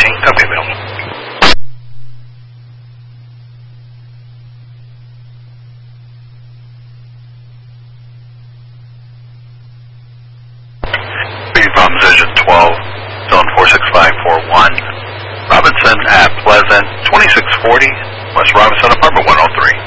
13, copy available. Proposition 12, zone 46541, Robinson at Pleasant, 2640, West Robinson, apartment 103.